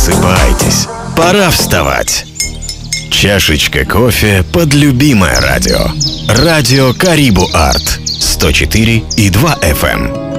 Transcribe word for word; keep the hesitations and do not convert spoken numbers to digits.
Просыпайтесь, пора вставать. Чашечка кофе под любимое радио. Радио Карибу Арт. сто четыре и два эф эм.